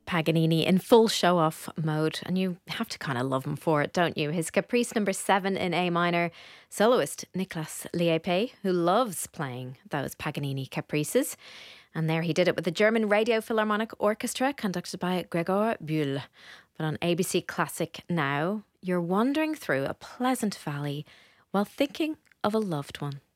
Paganini in full show-off mode, and you have to kind of love him for it, don't you? His Caprice number 7 in A minor, soloist Nicolas Liepe, who loves playing those Paganini caprices. And there he did it with the German Radio Philharmonic Orchestra, conducted by Gregor Bühl. But on ABC Classic now, you're wandering through a pleasant valley while thinking of a loved one.